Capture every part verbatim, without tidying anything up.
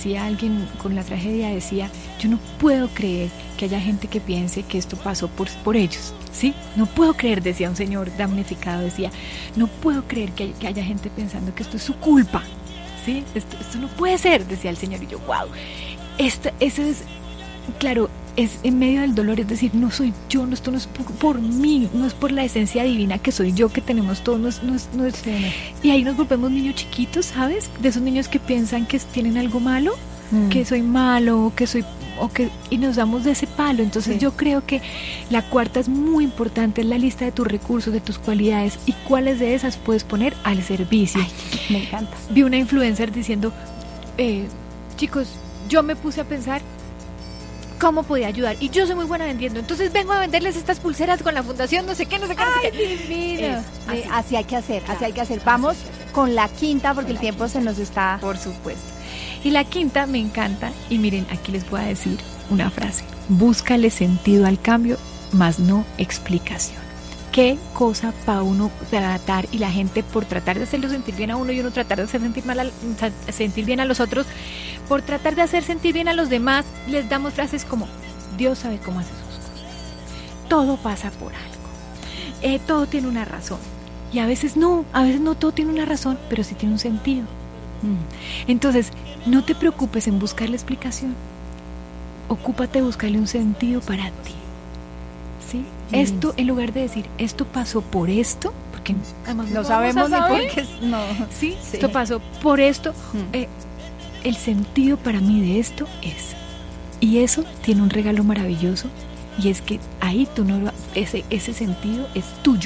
decía alguien con la tragedia, decía, yo no puedo creer que haya gente que piense que esto pasó por, por ellos, ¿sí? No puedo creer, decía un señor damnificado, decía, no puedo creer que, hay, que haya gente pensando que esto es su culpa, ¿sí? Esto, esto no puede ser, decía el señor, y yo, wow, esto, eso es, claro, es en medio del dolor, es decir, no soy yo, no, esto no es por, por mí, no es por la esencia divina que soy yo, que tenemos todos, no es, no es, no es, sí. Y ahí nos volvemos niños chiquitos, ¿sabes? De esos niños que piensan que tienen algo malo, mm. que soy malo, que soy, o que, y nos damos de ese palo. Entonces sí. Yo creo que la cuarta es muy importante, es la lista de tus recursos, de tus cualidades, y cuáles de esas puedes poner al servicio. Ay, me encanta. Vi una influencer diciendo, eh, chicos, yo me puse a pensar cómo podía ayudar, y yo soy muy buena vendiendo, entonces vengo a venderles estas pulseras con la fundación, no sé qué, no sé qué, no sé qué. Ay, divino. Es, así. Sí, así hay que hacer, claro. así hay que hacer. Vamos con la quinta, porque el tiempo se nos está... Por supuesto. Y la quinta me encanta, y miren, aquí les voy a decir una frase: búscale sentido al cambio, más no explicación. Qué cosa para uno tratar, y la gente por tratar de hacerlo sentir bien a uno y uno tratar de hacer sentir mal a, sentir bien a los otros, por tratar de hacer sentir bien a los demás, les damos frases como, Dios sabe cómo hace sus cosas, todo pasa por algo, eh, todo tiene una razón, y a veces no, a veces no todo tiene una razón, pero sí tiene un sentido. mm. Entonces, no te preocupes en buscar la explicación, ocúpate de buscarle un sentido para ti. ¿Sí? Esto, en lugar de decir, esto pasó por esto, porque además no, no sabemos ni por qué, no. ¿Sí? Sí, esto pasó por esto, mm. eh, el sentido para mí de esto es, y eso tiene un regalo maravilloso, y es que ahí tú no, ese, ese sentido es tuyo,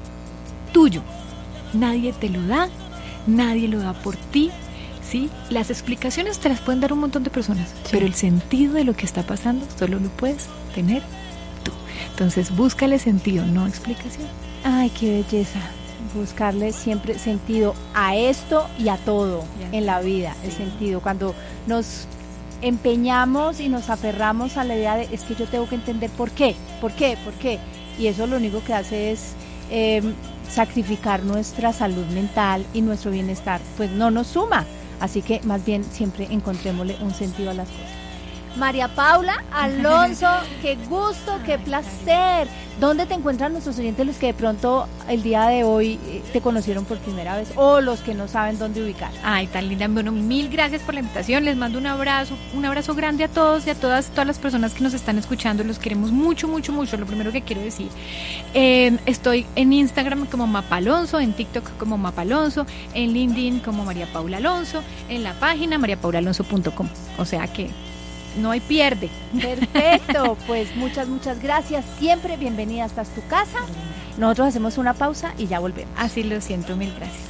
tuyo, nadie te lo da, nadie lo da por ti, ¿sí? Las explicaciones te las pueden dar un montón de personas, sí. pero el sentido de lo que está pasando solo lo puedes tener tú. Entonces búscale sentido, no explicación. Ay, qué belleza. Buscarle siempre sentido a esto y a todo yeah. en la vida, sí. el sentido. Cuando nos empeñamos y nos aferramos a la idea de es que yo tengo que entender por qué, por qué, por qué, y eso lo único que hace es eh, sacrificar nuestra salud mental y nuestro bienestar, pues no nos suma. Así que más bien siempre encontrémosle un sentido a las cosas. María Paula Alonso, qué gusto, qué placer. ¿Dónde te encuentran nuestros oyentes, los que de pronto el día de hoy te conocieron por primera vez, o los que no saben dónde ubicar? Ay, tan linda. Bueno, mil gracias por la invitación. Les mando un abrazo, un abrazo grande a todos y a todas, todas las personas que nos están escuchando. Los queremos mucho, mucho, mucho. Lo primero que quiero decir, eh, estoy en Instagram como Mapa Alonso, en TikTok como Mapa Alonso, en LinkedIn como María Paula Alonso, en la página maría paula alonso punto com. O sea que no hay pierde. Perfecto, pues muchas, muchas gracias. Siempre bienvenida, esta es tu casa. Nosotros hacemos una pausa y ya volvemos. Así lo siento, mil gracias.